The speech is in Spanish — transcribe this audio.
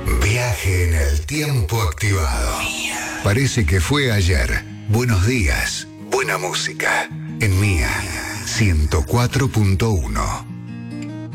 Viaje en el tiempo activado. Parece que fue ayer. Buenos días. Buena música. En Mía 104.1.